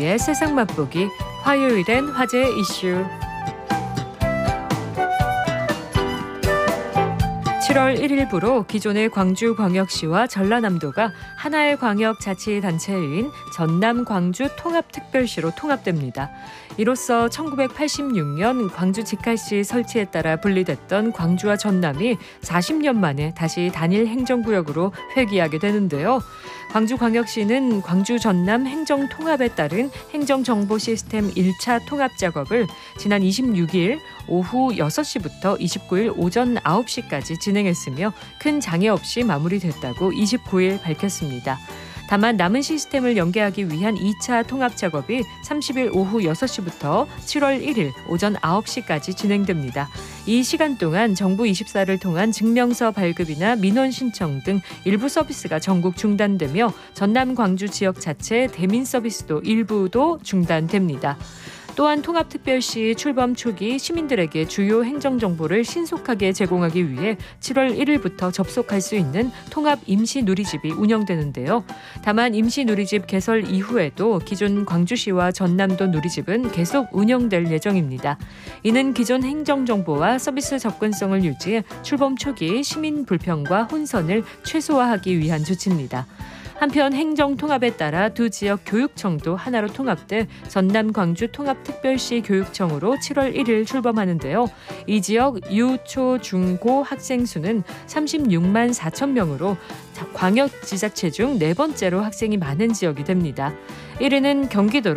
김현정의 세상 맛보기 화요일엔 화제 이슈 7월 1일부로 기존의 광주광역시와 전라남도가 하나의 광역자치단체인 전남-광주-통합특별시로 통합됩니다. 이로써 1986년 광주-직할시 설치에 따라 분리됐던 광주와 전남이 40년 만에 다시 단일 행정구역으로 회귀하게 되는데요. 광주광역시는 광주-전남 행정통합에 따른 행정정보시스템 1차 통합 작업을 지난 26일 오후 6시부터 29일 오전 9시까지 진행했으며 큰 장애 없이 마무리됐다고 29일 밝혔습니다. 다만 남은 시스템을 연계하기 위한 2차 통합 작업이 30일 오후 6시부터 7월 1일 오전 9시까지 진행됩니다. 이 시간 동안 정부 24를 통한 증명서 발급이나 민원 신청 등 일부 서비스가 전국 중단되며 전남 광주 지역 자체 대민 서비스도 일부도 중단됩니다. 또한 통합특별시 출범 초기 시민들에게 주요 행정정보를 신속하게 제공하기 위해 7월 1일부터 접속할 수 있는 통합 임시누리집이 운영되는데요. 다만 임시누리집 개설 이후에도 기존 광주시와 전남도 누리집은 계속 운영될 예정입니다. 이는 기존 행정정보와 서비스 접근성을 유지해 출범 초기 시민 불평과 혼선을 최소화하기 위한 조치입니다. 한편 행정통합에 따라 두 지역 교육청도 하나로 통합돼 전남 광주 통합특별시 교육청으로 7월 1일 출범하는데요. 이 지역 유, 초, 중, 고 학생 수는 36만 4천 명으로 광역지자체 중 네 번째로 학생이 많은 지역이 됩니다. 1위는 경기도로